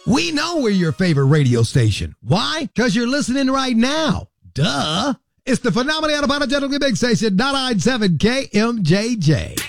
We know we're your favorite radio station. Why? Because you're listening right now. Duh. It's the phenomenal unapologetically big station, 997 KMJJ.